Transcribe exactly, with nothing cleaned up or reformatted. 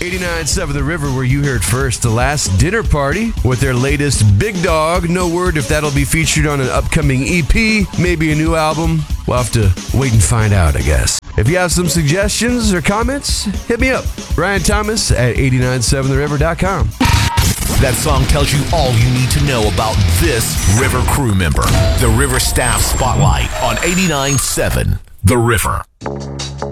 eighty-nine point seven The River, where you heard first. The Last Dinner Party with their latest Big Dog. No word if that'll be featured on an upcoming E P, maybe a new album. We'll have to wait and find out, I guess. If you have some suggestions or comments, hit me up. Ryan Thomas at eight nine seven the river dot com. That song tells you all you need to know about this River crew member. The River Staff Spotlight on eighty-nine point seven The River.